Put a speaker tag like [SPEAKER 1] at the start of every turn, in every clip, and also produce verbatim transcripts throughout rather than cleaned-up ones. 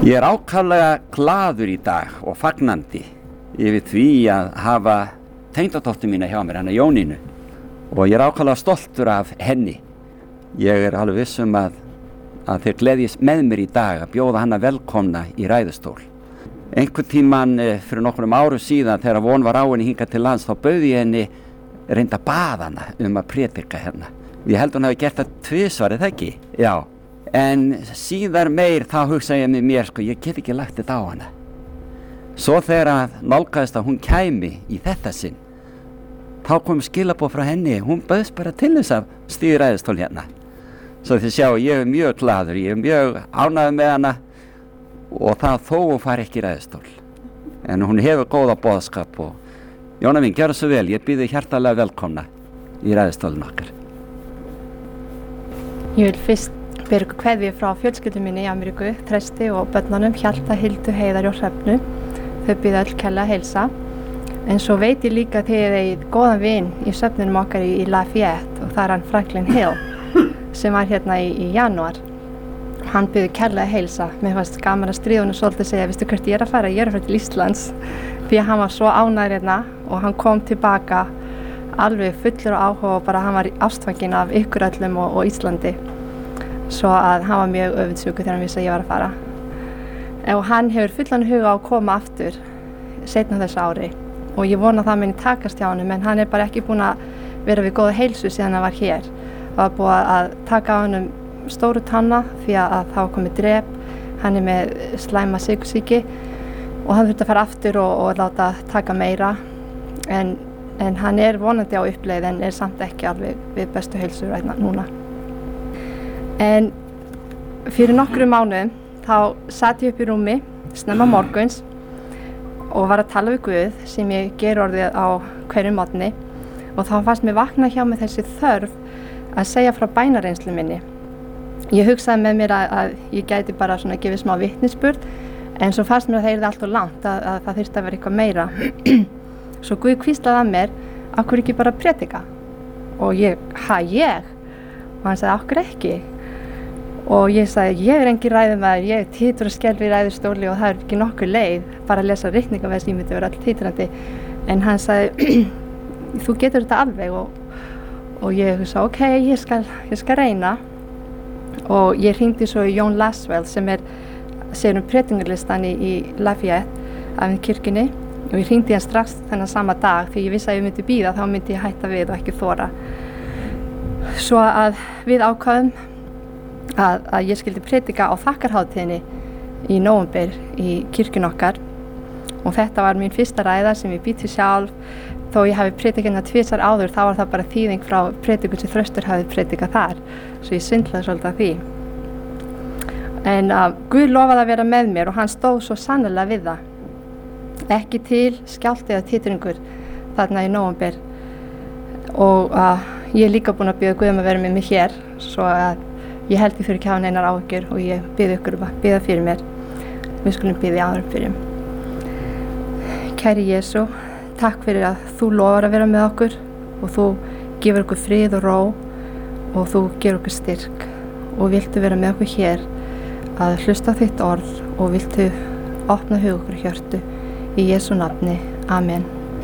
[SPEAKER 1] Ég er ákaflega glaður í dag og fagnandi yfir því að hafa tengdadóttur mína hjá mér, hana Jónínu, og ég er ákaflega stoltur af henni. Ég er alveg viss um að, að þeir gleðjast með mér í dag að bjóða hana velkomna í ræðustól. Einhvern tíman fyrir nokkrum árum síðan þegar von var á henni hingað til lands, þá bauði ég henni reynda bað hana um að prédika hérna. Ég held hún hafi gert það tvisvar, er það ekki? Já. En síðar meir þá hugsaði ég með mér, sko, ég get ekki lagt þetta á hana. Svo þegar að nálgaðist að hún kæmi í þetta sinn, þá kom skilaboð frá henni, hún bauðst bara til þess að stíga í ræðustól hérna. Svo þið sjá, ég er mjög glaður, ég er mjög ánægður með hana og það þó hún fari ekki í ræðustól. En hún hefur góða boðskap og Jóna mín, gjörðu svo vel, ég býð þig hjartalega velkomna í ræðustólinn okkar.
[SPEAKER 2] Ég vil fyrst bera ykkur kveðju frá fjölskyldum minni í Ameríku, Trausti og börnunum Hjalta, Hildu, Heiðari og Hrefnu. Þau býða öll kærlega að heilsa. En svo veit ég líka að þið eigið góðan vin í söfnunum okkar í, í Lafayette og það er hann Franklin Hill sem var hérna í, í janúar. Hann býður kærlega að heilsa. Mér fannst gaman að stríða honum svolítið að segja, veistu hvert ég er að fara? Ég er að fara til Íslands. Því að hann var svo ánægður hérna og hann kom tilbaka alveg fullur á áhuga og bara hann var ástfanginn af ykkur öllum og, og Íslandi. Svo að hann var mjög öfundsjúkur þegar hann vissi að ég var að fara. Og hann hefur fullan huga á að koma aftur seinna þessu ári og ég vona að það muni takast hjá honum, en hann er bara ekki búinn að vera við góða heilsu síðan hann var hér. Það var búið að taka á honum stóru tanna því að þá komið drep, hann er með slæma sykursýki og hann þurfti að fara aftur og, og láta taka meira, en, en hann er vonandi á uppleið en er samt ekki alveg við bestu heilsu ræðna núna. En fyrir nokkrum mánuðum þá sat ég upp í rúmi snemma morguns og var að tala við Guð sem ég ger orðið á hverju morgni og þá fannst mér vakna hjá mig þessi þörf að segja frá bænareynslu minni. Ég hugsaði með mér að, að ég gæti bara svona gefið smá vitnisburð, en svo fannst mér að það yrði allt of langt, að, að það þyrfti að vera eitthvað meira. Svo Guð hvíslaði að mér, af hverju ekki bara predika? Og ég, ha, ég? Og hann sagði, af hverju ekki? Og ég sagði, ég er engin ræðumaður, ég titur og skelfi í ræðustóli og það er ekki nokkur leið, bara að lesa ritningaveðs, ég myndi vera all titrandi. En hann sagði, þú getur þetta alveg, og, og ég sagði, ok, ég skal, ég skal reyna. Og ég hringdi svo í Jón Laswell sem er sér um predingarlistan í, í Lafayette af kirkjunni og ég hringdi hann strax þennan sama dag því ég vissi að ég myndi bíða, þá myndi ég hætta við og ekki þora. Svo að við ákváðum að, að ég skildi predika á þakkarhátíðinni í nóvember í kirkjun okkar og þetta var mín fyrsta ræða sem ég býtti sjálf. Þó ég hafi predikað hérna tvisvar áður, þá var það bara þýðing frá predikun sem Þröstur hafi predikað þar, svo ég svindlaði svolítið af því. En uh, Guð lofaði að vera með mér og hann stóð svo sannarlega við það. Ekki til skjálfti eða titringur þarna í nóvember og uh, ég er líka búin að biðja Guð um að vera með mig hér, svo að ég held ég fyrir ekki að hafa neinar áhyggjur og ég biðja ykkur um að biðja fyrir mér. Við skulum biðja áður fyrir. Kæri Jesú, takk fyrir að þú lofar að vera með okkur og þú gefur okkur frið og ró og þú gefur okkur styrk og viltu vera með okkur hér að hlusta á þitt orð og viltu opna hug okkur hjörtu í Jesú nafni. Amen.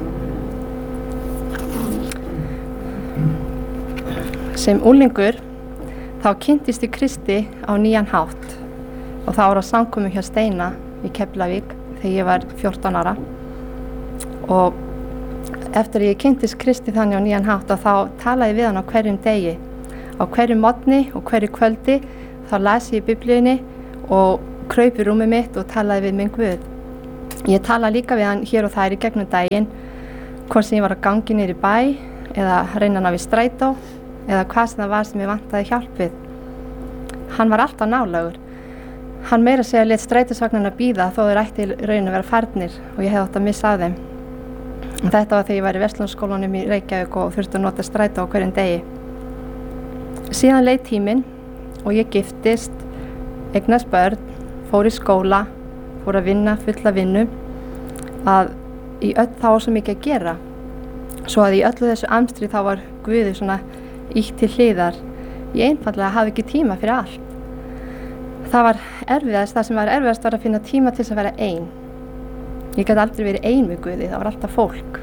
[SPEAKER 2] Sem unglingur þá kynntist ég Kristi á nýjan hátt og það var á samkomu hjá Steina í Keflavík þegar ég var fjórtán ára og eftir að ég kynntist Kristi þannig á nýjan hátt og þá talaði ég við hann á hverjum degi. Á hverjum morgni og hverju kvöldi þá las ég í Biblíunni og kraup í rúmið mitt og talaði við minn Guð. Ég talaði líka við hann hér og þær í gegnum daginn, hvort sem ég var að gangi niður í bæ eða reyna að ná við strætó eða hvað sem það var sem ég vantaði hjálp við. Hann var alltaf nálægur. Hann meira að segja lét strætisvagnarna bíða þó þeir ætti í raun að vera farnir og ég hefði átt að missa af þeim. Þetta var þegar ég var í Verslunarskólanum í Reykjavík og þurfti að nota strætó á hverjum degi. Síðan leið tíminn og ég giftist, eignast börn, fór í skóla, fór að vinna fulla vinnu, að í öll þá var svo mikið að gera. Svo að í öllu þessu amstri þá var Guði svona ítt til hliðar. Ég einfaldlega hafði ekki tíma fyrir allt. Það var erfiðast, það sem var erfiðast var að finna tíma til þess að vera ein. Ég gat aldrei verið ein við Guði, það var alltaf fólk.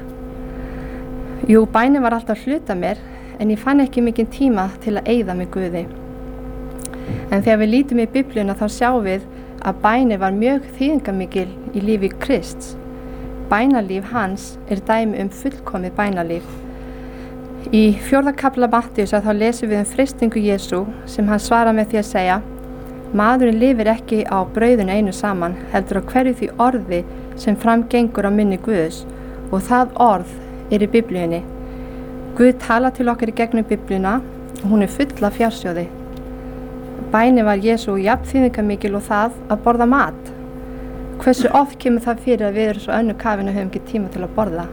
[SPEAKER 2] Jú, bænin var alltaf hluta mér, en ég fann ekki mikinn tíma til að eyða með Guði. En þegar við lítum í Biblíuna þá sjáum við að bænir var mjög þýðingarmikil í lífi Krists. Bænalíf hans er dæmi um fullkomið bænalíf. Í fjórða kafla Mattheusar þá lesum við um freistingu Jesú sem hann svarar með því að segja: maðurinn lifir ekki á brauðinu einu saman, heldur á hverju því orði sem framgengur á munni Guðs, og það orð er í Biblíunni. Guð tala til okkar í gegnum Biblíuna og hún er full af fjársjóði. Bænin var Jesú jafn þýðingarmikil og það að borða mat. Hversu oft kemur það fyrir að við erum svo önnu kafin og höfum ekki tíma til að borða?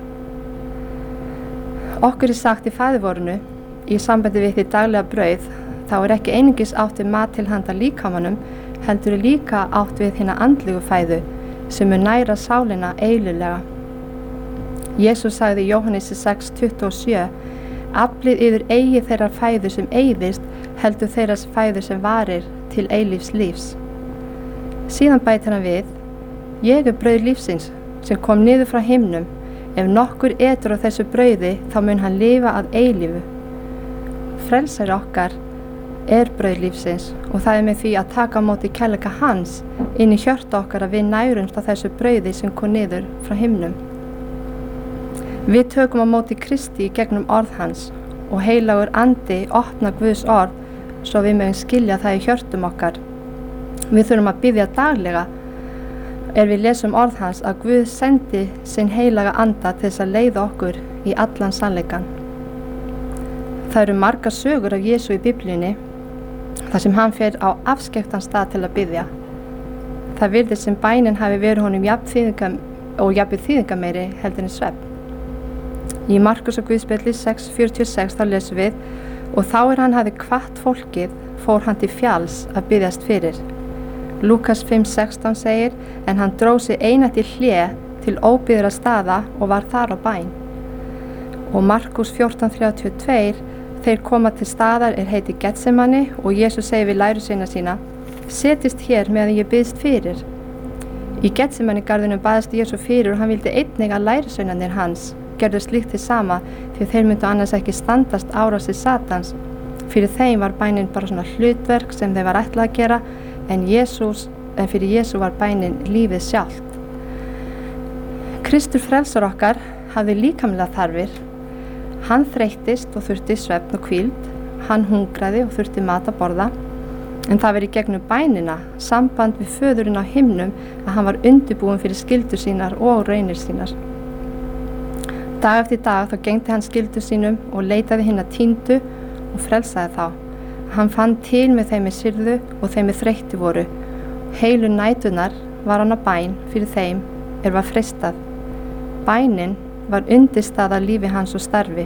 [SPEAKER 2] Okkur er sagt í Faðirvorinu, í sambandi við því daglega brauð, þá er ekki einungis átt við mat til handa líkamanum, heldur er líka átt við hina andlegu fæðu sem er næra sálina eilíflega. Jesús sagði í Jóhannesi sex tuttugu og sjö: aflið yfir eigi þeirrar fæðu sem eyðist, heldur þeirras fæðu sem varir til eilífs lífs. Síðan bætir hann við: ég er brauð lífsins sem kom niður frá himnum. Ef nokkur etur á þessu brauði, þá mun hann lifa að eilífu. Frelsari okkar er brauð lífsins og það er með því að taka á móti kærleika hans inn í hjörtu okkar að við nærumst á þessu brauði sem kom niður frá himnum. Við tökum á móti Kristi í gegnum orð hans og heilagur andi opna Guðs orð svo við mögum skilja það í hjörtum okkar. Við þurfum að biðja daglega er við lesum orð hans að Guð sendi sinn heilaga anda til þess að leiða okkur í allan sannleikann. Það eru margar sögur af Jesú í Biblíunni þar sem hann fer á afskekktan stað til að biðja. Það virðist sem bænin hafi verið honum jafn þýðingam og jafnvel þýðingameiri heldur en svefn. Í Markus og Guðspjalli sex fjörutíu og sex þá lesum við: og þá er hann hafi hvatt fólkið, fór hann til fjalls að biðjast fyrir. Lúkas fimm sextán segir: en hann dró sig einætt í hlé til óbyggðra staða og var þar á bæn. Og Markus fjórtán þrjátíu og tvö: þeir koma til staðar er heiti Getsemani og Jesús segir við lærisveina sína: setjist hér meðan ég biðst fyrir. Í Getsemani garðinum baðist Jesú fyrir og hann vildi einnig að lærisveinarnir hans gerðu slíkt til sama því þeir myndu annars ekki standast árásir Satans. Fyrir þeim var bænin bara svona hlutverk sem þeir var ætlað að gera, en, Jesús, en fyrir Jesú var bænin lífið sjálft. Kristur frelsar okkar hafði líkamlega þarfir. Hann þreyttist og þurfti svefn og hvíld, hann hungraði og þurfti mat að borða, en það verið gegnum bænina, samband við föðurinn á himnum, að hann var undirbúinn fyrir skyldur sínar og raunir sínar. Dag eftir dag þá gegndi hann skyldur sínum og leitaði hinna týndu og frelsaði þá. Hann fann til með þeim með syrðu og þeim með þreytti voru. Heilu nætunar var hann á bæn fyrir þeim er var freistað. Bænin var undirstaða lífi hans og starfi.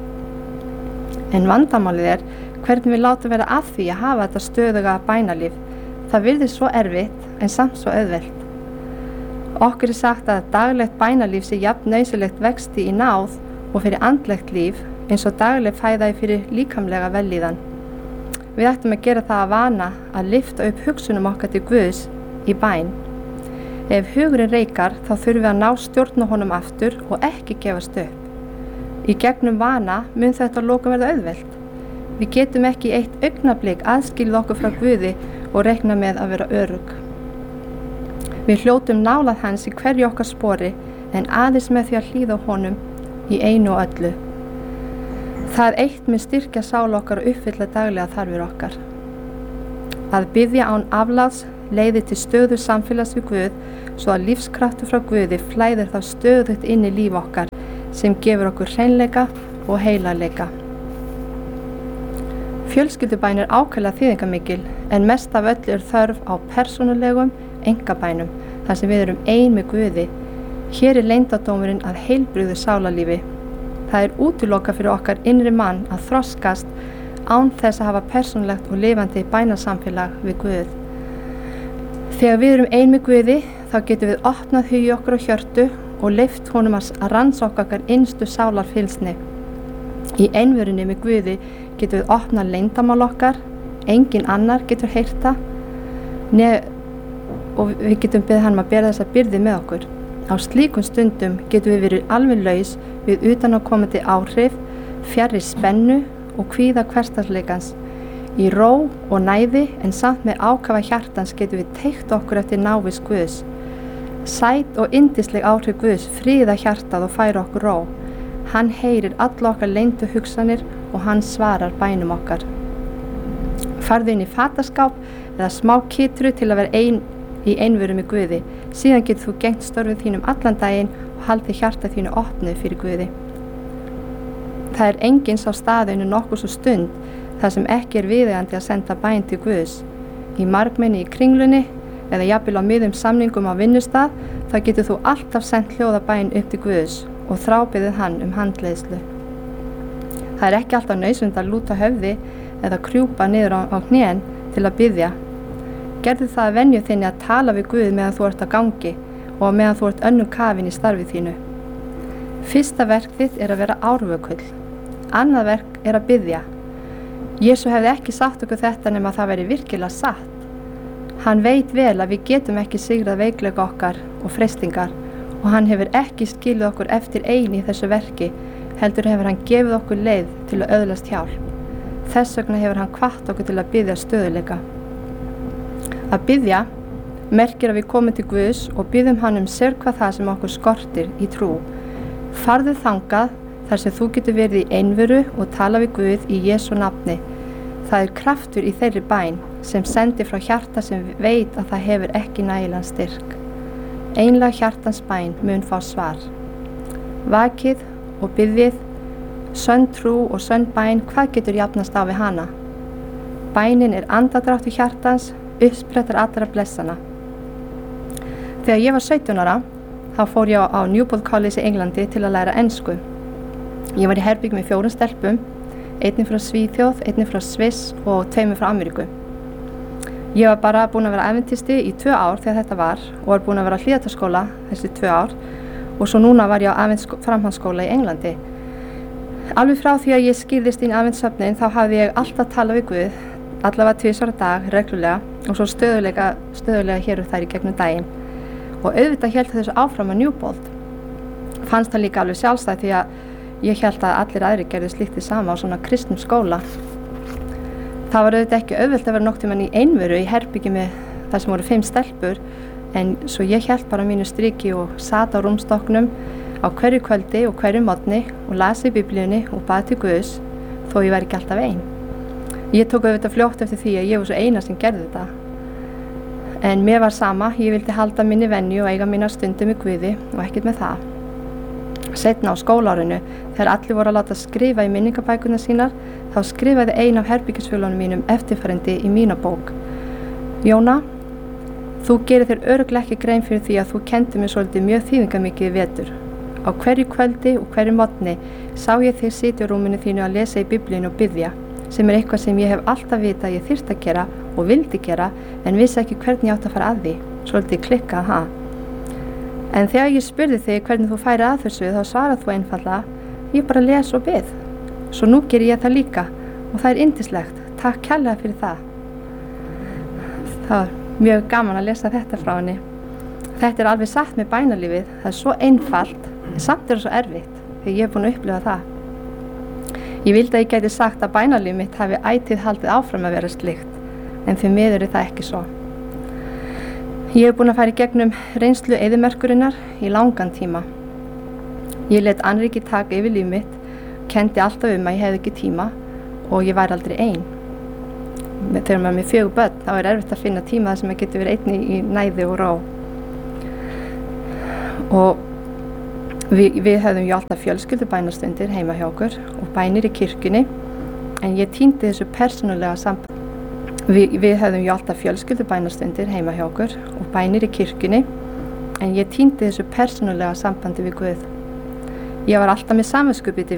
[SPEAKER 2] En vandamálið er hvernig við látum vera að því að hafa þetta stöðuga bænalíf. Það virðist svo erfitt en samt svo auðvelt. Okkur er sagt að daglegt bænalíf sé jafn nauðsynlegt vexti í náð og fyrir andlegt líf eins og dagleg fæðaði fyrir líkamlega vellíðan. Við ættum að gera það að vana að lyfta upp hugsunum okkar til Guðs í bæn. Ef hugurinn reikar þá þurfum við að ná stjórna honum aftur og ekki gefast upp. Í gegnum vana mun þetta að lokum verða auðvelt. Við getum ekki í eitt augnablik aðskilið okkur frá Guði og reikna með að vera örugg. Við hljótum nálað hans í hverju okkar spori en aðeins með því að hlýða honum í einu og öllu. Það eitt mun styrkja sál okkar og uppfylla daglega þarfir okkar. Að biðja án afláts leiðir til stöðu samfélags við Guð svo að lífskraftur frá Guði flæðir þá stöðugt inn í líf okkar sem gefur okkur hreinleika og heilaleika. Fjölskyldubæn er ákaflega þýðingarmikil en mest af öllu er þörf á persónulegum einkabænum þar sem við erum ein með Guði. Hér er leyndardómurinn að heilbrigðu sálarlífi. Það er útilokað fyrir okkar innri mann að þroskast án þess að hafa persónulegt og lifandi bænasamfélag við Guð. Þegar við erum ein með Guði þá getum við opnað hugi okkur á hjörtu og leyft honum að rannsókna okkar innstu sálarfylgsni. Í einverunni með Guði getum við opnað leyndamál okkar, engin annar getur heyrt það. ne og við getum beðið hann að bera þessa byrði með okkur. Á slíkum stundum getum við verið alveg laus við utanaðkomandi áhrif, fjarri spennu og kvíða hversdagsleikans. Í ró og næði en samt með ákafa hjartans getum við teygt okkur eftir návist Guðs. Sæt og yndisleg áhrif Guðs fríða hjartað og færa okkur ró. Hann heyrir alla okkar leyndu hugsanir og hann svarar bænum okkar. Farðu inn í fataskáp eða smá kitru til að vera ein í einveru með Guði. Síðan getur þú gengt störfið þínum allan daginn og haldið hjarta þínu opnu fyrir Guði. Það er enginn sá staðinu nokkuð svo stund þar sem ekki er viðeigandi að senda bæn til Guðs. Í margmenni í kringlunni eða jafnvel á miðum samningum á vinnustað, þá getur þú alltaf sendt hljóðabæn upp til Guðs og þrábeðið hann um handleiðslu. Það er ekki alltaf nauðsynlegt að lúta höfði eða krjúpa niður á, á knén til að biðja. Gerðu það að venju þinni að tala við Guð meðan þú ert á gangi og meðan þú ert önnum kafin í starfið þínu. Fyrsta verk þitt er að vera árvökull. Annað verk er að biðja. Jesú hefði ekki sagt okkur þetta nema það veri virkilega satt. Hann veit vel að við getum ekki sigrað veikleika okkar og freistingar og hann hefur ekki skilið okkur eftir eini í þessu verki, heldur hefur hann gefið okkur leið til að öðlast hjálp. Þess vegna hefur hann hvatt okkur til að biðja stöðuleika. Að biðja merkir að við komum til Guðs og biðjum hann um sérhvað það sem okkur skortir í trú. Farðu þangað þar sem þú getur verið í einveru og tala við Guð í Jesú nafni. Það er kraftur í þeirri bæn sem sendir frá hjarta sem veit að það hefur ekki nægilegan styrk. Einlega hjartans bæn mun fá svar. Vakið og biðjið, sönn trú og sönn bæn, hvað getur jafnast á við hana? Bænin er andadráttur hjartans, uppsprettar allra blessana. Þegar ég var sautján ára, þá fór ég á Newport College í Englandi til að læra ensku. Ég var í herbyggi með fjórum stelpum, einni frá Svíþjóð, einni frá Sviss og tveimur frá Ameríku. Ég var bara búin að vera adventisti í tvö ár þegar þetta var og var búin að vera á Hlíðarskóla þessi tvö ár og svo núna var ég á framhaldsskóla í Englandi. Alveg frá því að ég skýrðist inn í aðventssöfnin þá hafði ég alltaf talað við Guð, allavega tvisvar á dag, reglulega og svo stöðulega, stöðulega hér og þær í gegnum daginn. Og auðvitað hélt þessu áfram að Newport. Fannst það líka alveg sjálfstætt því að ég hélt að allir aðrir gerðu slíkt sama á svona kristnum skóla. Það var auðvitað ekki auðvelt að vera nokkuð mann í einveru í herbyggi með þar sem voru fimm stelpur, en svo ég hélt bara mínu striki og sat á rúmstokknum á hverju kvöldi og hverju morgni og las í Biblíunni og bað til Guðs, þó ég væri ekki alltaf ein. Ég tók auðvitað fljótt eftir því að ég var svo eina sem gerði þetta. En mér var sama, ég vildi halda minni venju og eiga mína stundum með Guði og ekkert með það. Seinna á skólaárinu, þegar allir voru að láta skrifa í minningabækurnar sínar, þá skrifaði ein af herbyggisfjölunum mínum eftirfarandi í mína bók. Jóna, þú gerir þér örugglega ekki grein fyrir því að þú kenndi mér svolítið mjög þýðingarmikið í vetur. Á hverju kvöldi og hverju morgni sá ég þig sitja á rúminu þínu að lesa í Biblíunni og biðja, sem er eitthvað sem ég hef alltaf vitað að ég þyrfti að gera og vildi gera, en vissi ekki hvernig ég átti að fara að því. Svolítið klikkað, ha? En þegar ég spurði þig hvernig þú færi að þessu, þá svarað þú einfaldlega, ég bara les og bið. Svo nú ger ég það líka og það er yndislegt. Takk kærlega fyrir það. Það var mjög gaman að lesa þetta frá henni. Þetta er alveg satt með bænalífið. Það er svo einfalt, en samt er það svo erfitt, þegar ég er búin að upplifa það. Ég vildi að ég gæti sagt að bænalíf mitt hafi ætíð haldið áfram að vera slíkt, en því miður er það ekki svo. Ég hef búin að fara í gegnum reynslu eyðimerkurinnar í langan tíma. Ég let annríki taka yfir líf mitt, kenndi alltaf um að ég hefði ekki tíma og ég væri aldrei ein. Þegar maður er með fjögur börn, þá er erfitt að finna tíma þar sem maður getur verið einni í næði og ró. Og við, við höfðum ju alltaf fjölskyldubænastundir heima hjá okkur og bænir í kirkjunni, en ég týndi þessu persónulega samband. Vi, við höfðum ju alltaf fjölskyldubænastundir heima hjá okkur og bænir í kirkjunni, en ég týndi þessu persónulega sambandi við Guð. Ég var alltaf með samviskubit